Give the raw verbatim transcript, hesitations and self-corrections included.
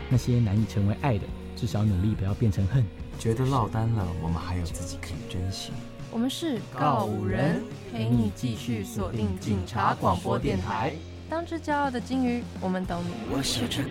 那些难以成为爱的，至少努力不要变成恨。 觉得落单了，我们还有自己可以珍惜。 我们是告五人，陪你继续锁定警察广播电台。当只骄傲的金鱼，我们懂你。 我学着